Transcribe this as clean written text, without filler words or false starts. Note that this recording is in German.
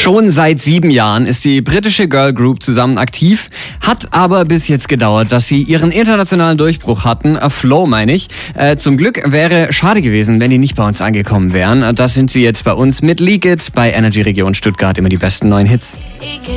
Schon seit 7 Jahren ist die britische Girl Group zusammen aktiv, hat aber bis jetzt gedauert, dass sie ihren internationalen Durchbruch hatten. Flow meine ich. Zum Glück wäre schade gewesen, wenn die nicht bei uns angekommen wären. Das sind sie jetzt bei uns mit Leak It bei Energy Region Stuttgart, immer die besten neuen Hits.